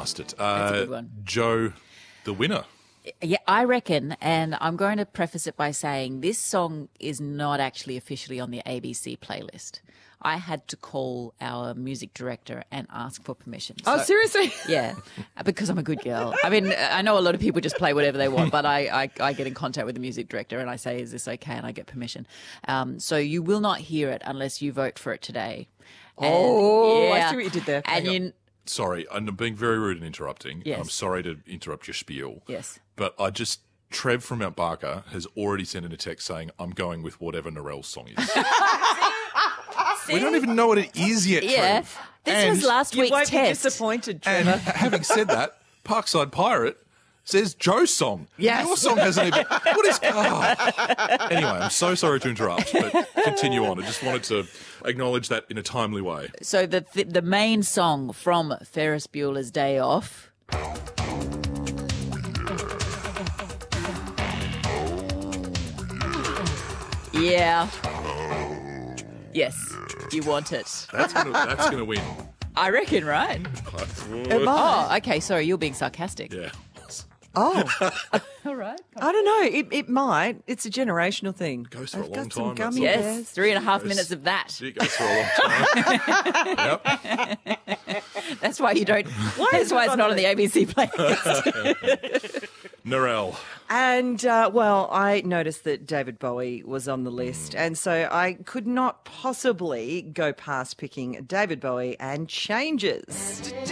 asked it. That's a good one. Joe, the winner. Yeah, I reckon, and I'm going to preface it by saying this song is not actually officially on the ABC playlist. I had to call our music director and ask for permission. Oh, seriously? Yeah, because I'm a good girl. I mean, I know a lot of people just play whatever they want, but I get in contact with the music director and I say, is this okay? And I get permission. So you will not hear it unless you vote for it today. And, I see what you did there. And Sorry, I'm being very rude and interrupting. Yes. I'm sorry to interrupt your spiel. Yes. But Trev from Mount Barker has already sent in a text saying, I'm going with whatever Narelle's song is. We don't even know what it is yet, yeah, Trev. this was last You week's won't test. be disappointed, And Trevor. having said that, Parkside Pirate says Joe's song. Yes. Your song hasn't even... What is... Anyway, I'm so sorry to interrupt, but continue on. I just wanted to acknowledge that in a timely way. So the main song from Ferris Bueller's Day Off. Yeah. Yes, you want it. That's gonna win. I reckon, right? Oh, okay. Sorry, you're being sarcastic. Yeah. Oh, All right. I don't know. It might. It's a generational thing. Goes for a I've long got some time, that's gummy all. Yes, bears. 3.5 minutes of that. It goes for a long time. Yep. That's why you don't. That's why it's not on the ABC playlist. Narelle. And, well, I noticed that David Bowie was on the list, and so I could not possibly go past picking David Bowie and Changes.